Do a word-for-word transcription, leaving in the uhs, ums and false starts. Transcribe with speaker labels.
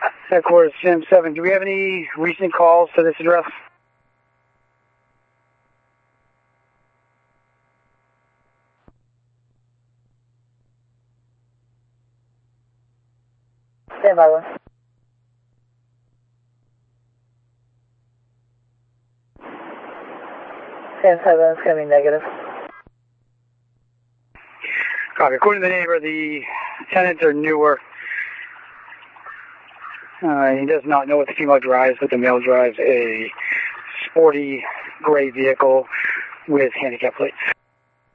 Speaker 1: Headquarters Sim seven, do we have any recent calls to this address?
Speaker 2: Stand by one. Stand seven, it's going to be negative.
Speaker 1: Copy. According to the neighbor, the tenants are newer. Uh, he does not know what the female drives, but the male drives a sporty gray vehicle with handicap plates.